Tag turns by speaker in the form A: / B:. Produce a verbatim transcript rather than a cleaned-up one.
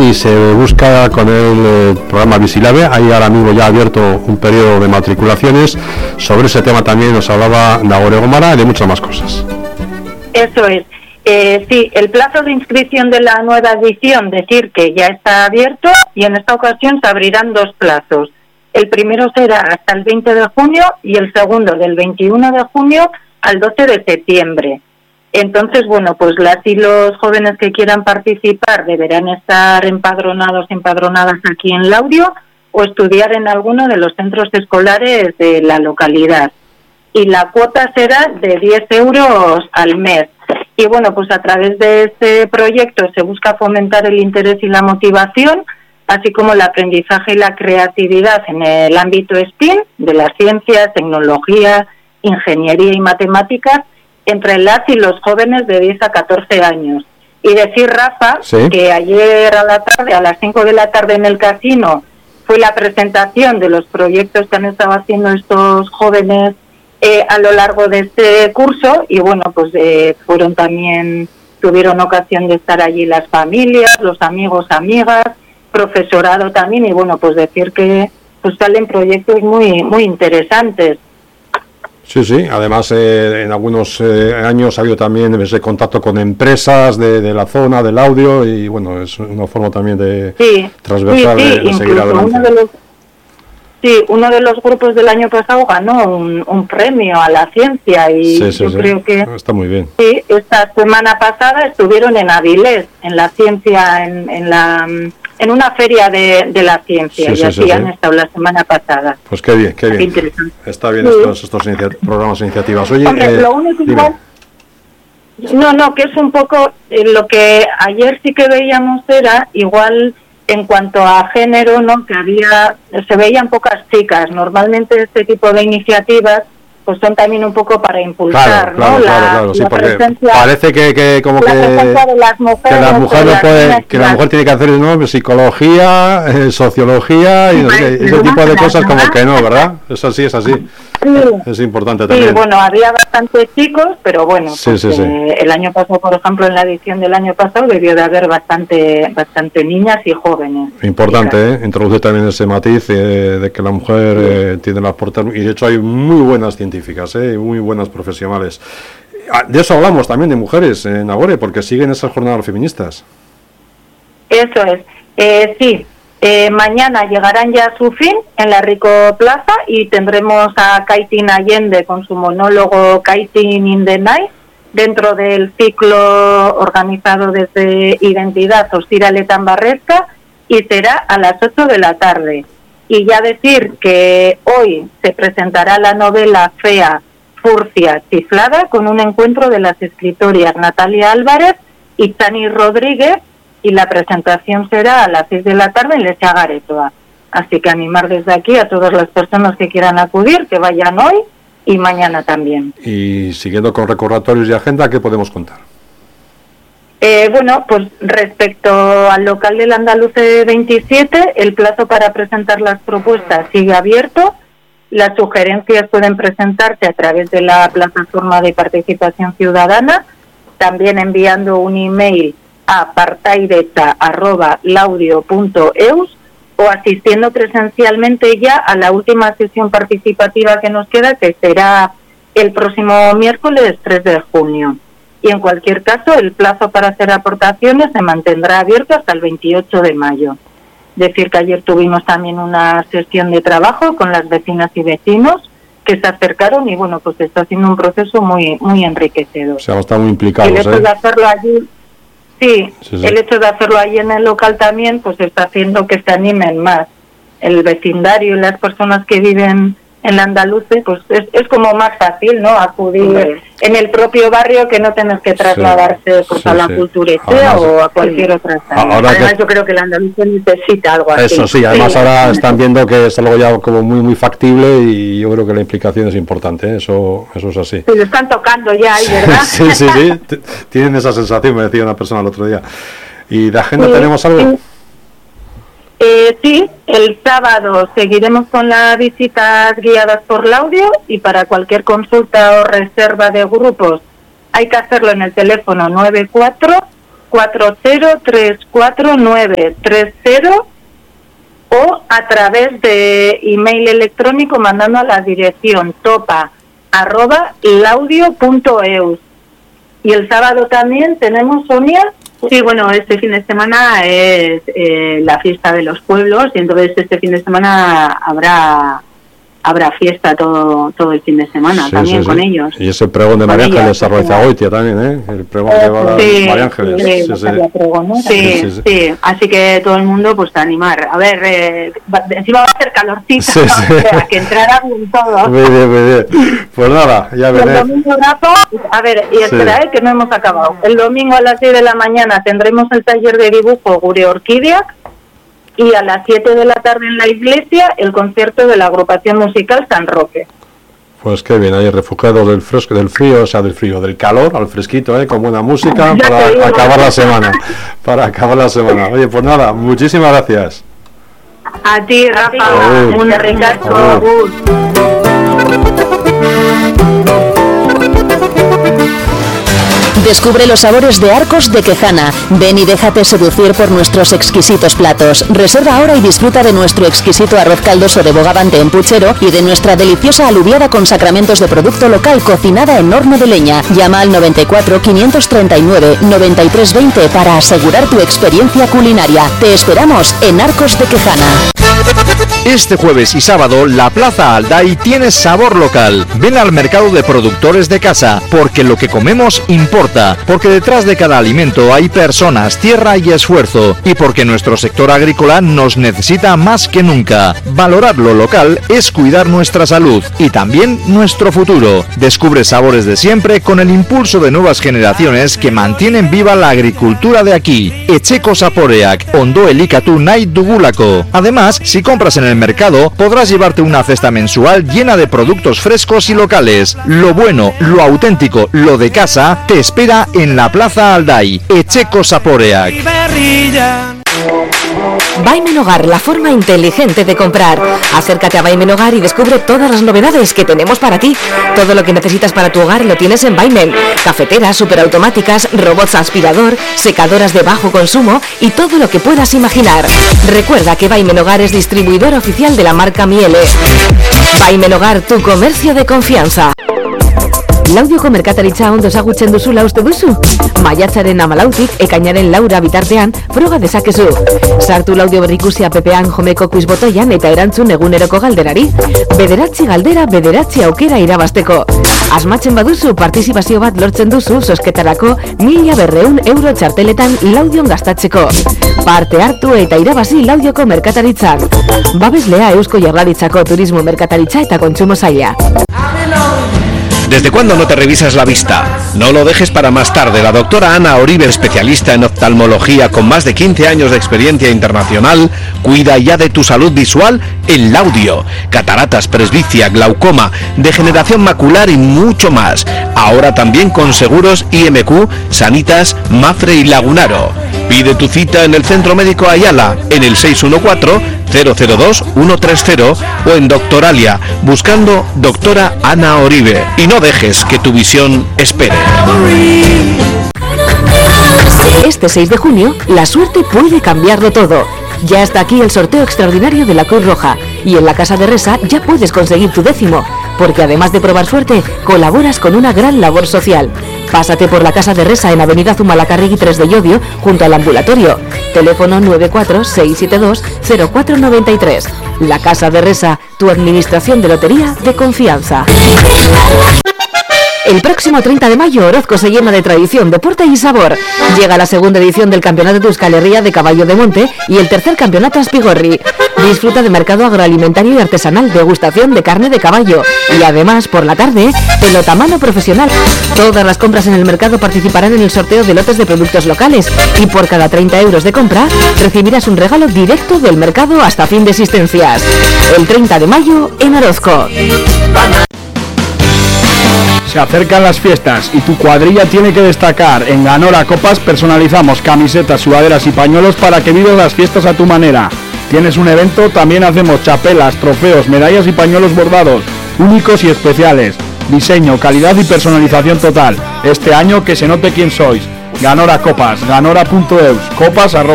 A: y se busca con el eh, programa Visilave. Hay ahora mismo ya abierto un periodo de matriculaciones. Sobre ese tema también nos hablaba Nagore Gomara y de muchas más cosas.
B: Eso es. Eh, sí, el plazo de inscripción de la nueva edición, decir que ya está abierto, y en esta ocasión se abrirán dos plazos. El primero será hasta el veinte de junio y el segundo del veintiuno de junio al doce de septiembre. Entonces, bueno, pues las y los jóvenes que quieran participar deberán estar empadronados, empadronadas aquí en Laudio o estudiar en alguno de los centros escolares de la localidad. Y la cuota será de diez euros al mes. Y bueno, pues a través de este proyecto se busca fomentar el interés y la motivación, así como el aprendizaje y la creatividad en el ámbito S T E A M, de las ciencias, tecnología, ingeniería y matemáticas, entre las y los jóvenes de diez a catorce años. Y decir, Rafa, ¿sí?, que ayer a la tarde, a las cinco de la tarde en el casino, fue la presentación de los proyectos que han estado haciendo estos jóvenes eh, a lo largo de este curso, y bueno, pues eh, fueron también, tuvieron ocasión de estar allí las familias, los amigos, amigas, profesorado también, y bueno, pues decir que pues salen proyectos muy muy interesantes.
A: Sí, sí, además eh, en algunos eh, años ha habido también ese contacto con empresas de, de la zona, del audio, y bueno, es una forma también de
B: sí,
A: transversal
B: sí, sí,
A: de, de seguir adelante.
B: Uno de los, sí, uno de los grupos del año pasado ganó un, un premio a la ciencia, y
A: sí, sí,
B: yo
A: sí,
B: creo que
A: está muy bien.
B: Sí, esta semana pasada estuvieron en Avilés, en la ciencia, en, en la en una feria de, de la ciencia, sí, y así sí, han sí. estado la semana pasada.
A: Pues qué bien, qué bien.
B: Interesante.
A: Está bien sí. estos, estos inicia programas e iniciativas. Oye,
B: Hombre,
A: eh,
B: lo único igual, no, no, que es un poco eh, lo que ayer sí que veíamos era igual en cuanto a género, ¿no? Que había, se veían pocas chicas. Normalmente este tipo de iniciativas pues son también un poco para impulsar,
A: claro, claro,
B: ¿no?
A: Claro,
B: la,
A: claro, sí,
B: la
A: porque
B: presencia,
A: parece que, que como
B: la
A: que,
B: de las mujeres,
A: que la mujer no
B: las
A: puede, que la mujer tiene que hacer, ¿no?, psicología, eh, sociología y no sé, ese tipo de cosas como que no, ¿verdad? Eso sí es así.
B: Sí.
A: Es importante también.
B: Sí, bueno, había bastantes chicos, pero bueno,
A: sí,
B: pues,
A: sí, sí.
B: Eh, el año pasado, por ejemplo, en la edición del año pasado debió de haber bastante bastante niñas y jóvenes.
A: Importante, ¿eh? Introduce también ese matiz eh, de que la mujer eh, tiene las puertas, y de hecho hay muy buenas científicas, eh, muy buenas profesionales. De eso hablamos también, de mujeres en Nagore, porque siguen esas jornadas feministas.
B: Eso es, eh, sí. Eh, mañana llegarán ya a su fin en la Rico Plaza y tendremos a Kaitin Allende con su monólogo Kaitin in the Night dentro del ciclo organizado desde Identidad Ostira Letan Barresca, y será a las ocho de la tarde. Y ya decir que hoy se presentará la novela Fea, Furcia, Chiflada, con un encuentro de las escritoras Natalia Álvarez y Tani Rodríguez, y la presentación será a las seis de la tarde en Lecha Garetoa. Así que animar desde aquí a todas las personas que quieran acudir, que vayan hoy y mañana también.
A: Y siguiendo con recordatorios y agenda, ¿qué podemos contar?
B: Eh, bueno, pues respecto al local del Andaluce veintisiete, el plazo para presentar las propuestas sigue abierto. Las sugerencias pueden presentarse a través de la plataforma de participación ciudadana, también enviando un email a partaidecha arroba laudio punto eus o asistiendo presencialmente ya a la última sesión participativa que nos queda, que será el próximo miércoles tres de junio. Y en cualquier caso, el plazo para hacer aportaciones se mantendrá abierto hasta el veintiocho de mayo. Decir que ayer tuvimos también una sesión de trabajo con las vecinas y vecinos que se acercaron, y bueno, pues está siendo un proceso muy muy enriquecedor.
A: O sea, están muy implicados,
B: el hecho
A: ¿eh?
B: de hacerlo allí Sí, sí, sí, el hecho de hacerlo ahí en el local también pues está haciendo que se animen más. El vecindario y las personas que viven en la Andaluce, pues es, es como más fácil, ¿no?, acudir sí. en el propio barrio, que no tener que trasladarse sí, pues, sí, a la sí. Culturetea o a cualquier sí. otra sala. Además que... yo creo que la Andaluce necesita algo así.
A: Eso sí, además sí. ahora están viendo que es algo ya como muy muy factible, y yo creo que la implicación es importante, ¿eh? eso eso es así.
B: Se lo están tocando ya ahí, ¿verdad?
A: sí, sí, sí, tienen esa sensación, me decía una persona el otro día. ¿Y de agenda sí, tenemos algo?
B: Sí. Eh, sí, el sábado seguiremos con las visitas guiadas por Laudio, y para cualquier consulta o reserva de grupos hay que hacerlo en el teléfono nueve cuatro cuatro cero tres cuatro nueve tres cero o a través de email electrónico mandando a la dirección topa arroba laudio punto eus. Y el sábado también tenemos, Sonia.
C: Sí, bueno, este fin de semana es eh, la fiesta de los pueblos y entonces este fin de semana habrá habrá fiesta todo todo el fin de semana sí, también sí, con sí. ellos.
A: Y ese pregón de María Ángeles Arroizagoitia también, ¿eh? El pregón eh, que va a dar sí, María Ángeles.
C: Sí, sí, sí. Pregón, ¿no? sí, sí, sí, sí. sí, así que todo el mundo pues a animar. A ver, eh, encima va a ser calorcito, sí, sí. O sea, que entrara bien todo.
A: Muy bien, muy bien. Pues nada, ya veré.
B: El domingo, Rafa, a ver, y espera, sí. eh, que no hemos acabado. El domingo a las seis de la mañana tendremos el taller de dibujo Gure Orquídea. Y a las siete de la tarde en la iglesia, el concierto de la agrupación musical San Roque.
A: Pues qué bien, ahí refugiados del fresco, del frío, o sea, del frío, del calor, al fresquito, ¿eh? Con buena música para digo, acabar ¿no? la semana. Para acabar la semana. Oye, pues nada, muchísimas gracias.
B: A ti, Rafa. Un ricazo.
D: Descubre los sabores de Arcos de Quejana. Ven y déjate seducir por nuestros exquisitos platos. Reserva ahora y disfruta de nuestro exquisito arroz caldoso de bogavante en puchero y de nuestra deliciosa alubiada con sacramentos de producto local cocinada en horno de leña. Llama al noventa y cuatro, quinientos treinta y nueve, noventa y tres veinte para asegurar tu experiencia culinaria. Te esperamos en Arcos de Quejana.
E: Este jueves y sábado, la Plaza Alday tiene sabor local. Ven al mercado de productores de casa, porque lo que comemos importa, porque detrás de cada alimento hay personas, tierra y esfuerzo, y porque nuestro sector agrícola nos necesita más que nunca. Valorar lo local es cuidar nuestra salud y también nuestro futuro. Descubre sabores de siempre con el impulso de nuevas generaciones que mantienen viva la agricultura de aquí. Etxeko Zaporeak, Ondo Elikatu Nahi Dugulako. Además, si compras en el mercado, podrás llevarte una cesta mensual llena de productos frescos y locales. Lo bueno, lo auténtico, lo de casa, te espera en la Plaza Alday. Etxeko Zaporeak.
D: Baimen Hogar, la forma inteligente de comprar. Acércate a Baimen Hogar y descubre todas las novedades que tenemos para ti. Todo lo que necesitas para tu hogar lo tienes en Baimen. Cafeteras superautomáticas, robots aspirador, secadoras de bajo consumo y todo lo que puedas imaginar. Recuerda que Baimen Hogar es distribuidor oficial de la marca Miele. Baimen Hogar, tu comercio de confianza. Laudioko merkataritza ondo ezagutzen duzula uste duzu? Maiatzaren hamalautik ekainaren laura bitartean froga dezakezu. Sartu Laudio Berrikusia pepean jomeko quiz botoian eta erantzun eguneroko galderari. Bederatzi galdera, bederatzi aukera irabazteko. Asmatzen baduzu, partizipazio bat lortzen duzu sosketarako mila berreun euro txarteletan Laudion gastatzeko. Parte hartu eta irabazi Laudioko merkataritzan. Babeslea Eusko Jaurlaritzako Turismo Merkataritza eta Kontsumo Saila.
E: ¿Desde cuándo no te revisas la vista? No lo dejes para más tarde. La doctora Ana Oribe, especialista en oftalmología con más de quince años de experiencia internacional, cuida ya de tu salud visual en Laudio. Cataratas, presbicia, glaucoma, degeneración macular y mucho más. Ahora también con seguros I M Q, Sanitas, Mafre y Lagunaro. Pide tu cita en el Centro Médico Ayala, en el seis uno cuatro, cero cero dos, uno tres cero o en Doctoralia, buscando doctora Ana Oribe. Y no dejes que tu visión espere.
D: Este seis de junio, la suerte puede cambiarlo todo. Ya está aquí el sorteo extraordinario de la Cruz Roja y en la Casa de Resa ya puedes conseguir tu décimo, porque además de probar suerte, colaboras con una gran labor social. Pásate por la Casa de Resa en Avenida Zumalacárregui tres de Llodio, junto al ambulatorio. Teléfono nueve cuatro seis siete dos, cero cuatro nueve tres. La Casa de Resa, tu administración de lotería de confianza. El próximo treinta de mayo, Orozco se llena de tradición, deporte y sabor. Llega la segunda edición del Campeonato de Euskal Herria de Caballo de Monte y el tercer Campeonato Aspigorri. Disfruta de mercado agroalimentario y artesanal, degustación de carne de caballo. Y además, por la tarde, pelotamano profesional. Todas las compras en el mercado participarán en el sorteo de lotes de productos locales. Y por cada treinta euros de compra, recibirás un regalo directo del mercado hasta fin de existencias. El treinta de mayo, en Orozco.
F: Se acercan las fiestas y tu cuadrilla tiene que destacar. En Ganora Copas personalizamos camisetas, sudaderas y pañuelos para que vivas las fiestas a tu manera. ¿Tienes un evento? También hacemos chapelas, trofeos, medallas y pañuelos bordados, únicos y especiales. Diseño, calidad y personalización total. Este año que se note quién sois. Ganora Copas, ganora punto eus, copas arroba